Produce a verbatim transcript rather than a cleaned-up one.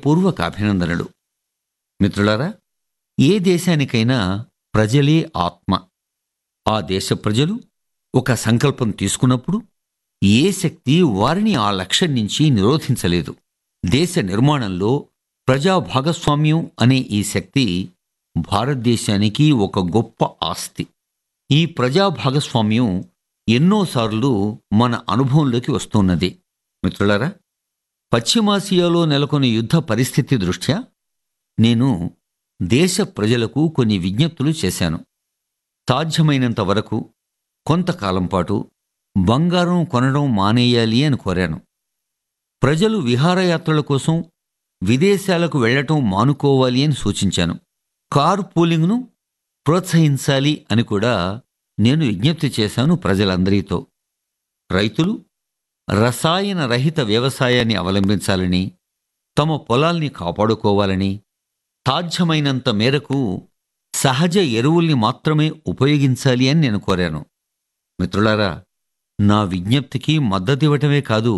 హృదయపూర్వక అభినందనలు. మిత్రులారా, ఏ దేశానికైనా ప్రజలే ఆత్మ. ఆ దేశ ప్రజలు ఒక సంకల్పం తీసుకున్నప్పుడు ఏ శక్తి వారిని ఆ లక్ష్యం నుంచి నిరోధించలేదు. దేశ నిర్మాణంలో ప్రజా భాగస్వామ్యం అనే ఈ శక్తి భారతదేశానికి ఒక గొప్ప ఆస్తి. ఈ ప్రజా భాగస్వామ్యం ఎన్నోసార్లు మన అనుభవంలోకి వస్తున్నది. మిత్రులారా, పశ్చిమాసియాలో నెలకొన్న యుద్ధ పరిస్థితి దృష్ట్యా నేను దేశ ప్రజలకు కొన్ని విజ్ఞప్తులు చేశాను. సాధ్యమైనంత వరకు కొంతకాలం పాటు బంగారం కొనడం మానేయాలి అని కోరాను. ప్రజలు విహారయాత్రల కోసం విదేశాలకు వెళ్లటం మానుకోవాలి అని సూచించాను. కార్ పూలింగ్ను ప్రోత్సహించాలి అని కూడా నేను విజ్ఞప్తి చేశాను ప్రజలందరితో. రైతులు రసాయన రహిత వ్యవసాయాన్ని అవలంబించాలని, తమ పొలాల్ని కాపాడుకోవాలని, సాధ్యమైనంత మేరకు సహజ ఎరువుల్ని మాత్రమే ఉపయోగించాలి అని నేను కోరాను. మిత్రులారా, నా విజ్ఞప్తికి మద్దతివ్వటమే కాదు,